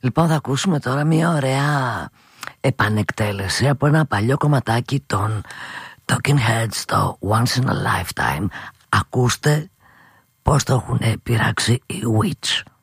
Λοιπόν, θα ακούσουμε τώρα μια ωραία επανεκτέλεση από ένα παλιό κομματάκι των Talking Heads, το Once in a Lifetime. Ακούστε πώς το έχουν πειράξει οι Witch.